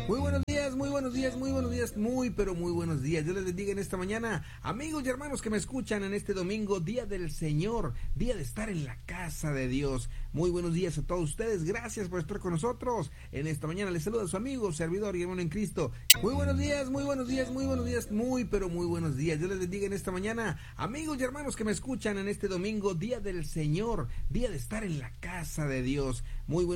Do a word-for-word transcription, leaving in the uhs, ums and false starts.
Muy buenos días, muy buenos días, muy buenos días, muy pero muy buenos días. Dios les bendiga en esta mañana, amigos y hermanos que me escuchan en este domingo, día del Señor, día de estar en la casa de Dios. Muy buenos días a todos ustedes, gracias por estar con nosotros. En esta mañana les saluda a su amigo, servidor y hermano en Cristo. Muy buenos días, muy buenos días, muy buenos días, muy pero muy buenos días. Dios les bendiga en esta mañana, amigos y hermanos que me escuchan en este domingo, día del Señor, día de estar en la casa de Dios. Muy buenos